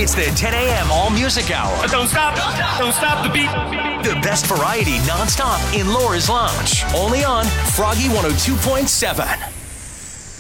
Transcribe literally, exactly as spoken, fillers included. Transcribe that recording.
It's the ten a.m. All Music Hour. Don't stop. Don't stop the beat. The best variety nonstop in Laura's Lounge. Only on Froggy one oh two point seven.